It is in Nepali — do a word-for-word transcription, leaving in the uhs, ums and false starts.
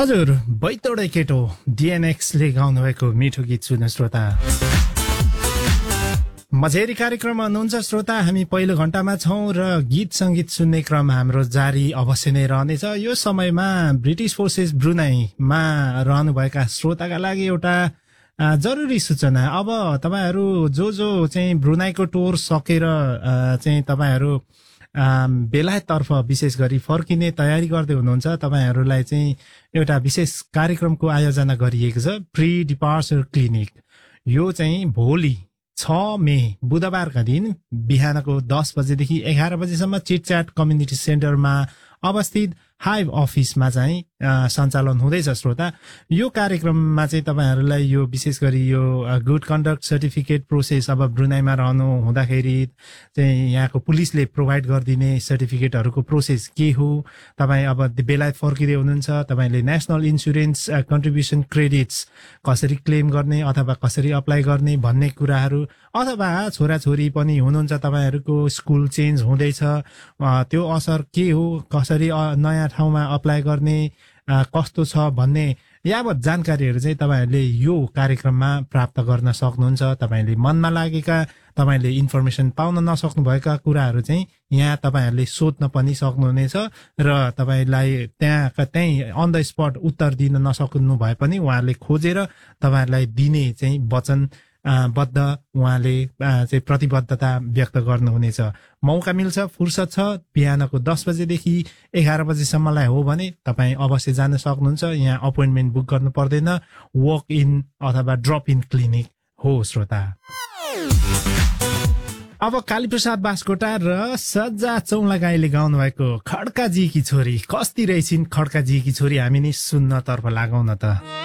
हजुर बैतौडे केटो डिएनएक्सले गाउनुभएको मिठो गीत सुन्नु श्रोता। मझेरी कार्यक्रममा हुनुहुन्छ श्रोता। हामी पहिलो घण्टामा छौं र गीत संगीत सुन्ने क्रम हाम्रो जारी अवश्य नै रहनेछ। यो समयमा ब्रिटिस फोर्सेस ब्रुनाईमा रहनुभएका श्रोताका लागि एउटा जरुरी सूचना। अब तपाईहरू जो जो चाहिँ ब्रुनाईको टुर सकेर चाहिँ तपाईहरू बेलायततर्फ विशेष गरी फर्किने तयारी गर्दै हुनुहुन्छ, तपाईहरूलाई चाहिँ एउटा विशेष कार्यक्रमको आयोजना गरिएको छ, प्री डिपार्चर क्लिनिक। यो चाहिँ भोलि छ मे बुधबारका दिन बिहानको दस बजेदेखि एघार बजेसम्म चिटच्याट कम्युनिटी सेन्टरमा अवस्थित हाइभ अफिसमा चाहिँ सञ्चालन हुँदैछ श्रोता। यो कार्यक्रममा चाहिँ तपाईहरूलाई यो विशेष गरी यो गुड कन्डक्ट सर्टिफिकेट प्रोसेस, अब ब्रुनाईमा रहनु हुँदाखेरि चाहिँ यहाँको पुलिसले प्रोभाइड गरिदिने सर्टिफिकेटहरूको प्रोसेस के हो, तपाईँ अब बेलायत फर्किँदै हुनुहुन्छ, तपाईँले नेसनल इन्सुरेन्स कन्ट्रिब्युसन क्रेडिट्स कसरी क्लेम गर्ने अथवा कसरी अप्लाई गर्ने भन्ने कुराहरू, अथवा छोराछोरी पनि हुनुहुन्छ तपाईँहरूको स्कुल चेन्ज हुँदैछ, त्यो असर के हो, कसरी नयाँ ठाउँमा अप्लाई गर्ने कस्तो छ भन्ने यावत जानकारीहरू चाहिँ तपाईँहरूले यो कार्यक्रममा प्राप्त गर्न सक्नुहुन्छ। तपाईँले मनमा लागेका, तपाईँले इन्फर्मेसन पाउन नसक्नुभएका कुराहरू चाहिँ यहाँ तपाईँहरूले सोध्न पनि सक्नुहुनेछ र तपाईँलाई त्यहाँ त्यहीँ अन द स्पट उत्तर दिन नसक्नु भए पनि उहाँहरूले खोजेर तपाईँहरूलाई दिने चाहिँ वचन बद्ध उहाँले चाहिँ प्रतिबद्धता व्यक्त गर्नुहुनेछ। मौका मिल्छ, फुर्सद छ, बिहानको दस बजेदेखि एघार बजेसम्मलाई हो भने तपाईँ अवश्य जान सक्नुहुन्छ। यहाँ अपोइन्टमेन्ट बुक गर्नु पर्दैन, वक इन अथवा ड्रप इन क्लिनिक हो श्रोता। अब कालीप्रसाद बास्कोटा र सज्जा चौलागाईले गाउनु भएको खड्काजी की छोरी, कस्ती रहेछिन् खड्काजी की छोरी, हामी नि सुन्नतर्फ लागौँ न त।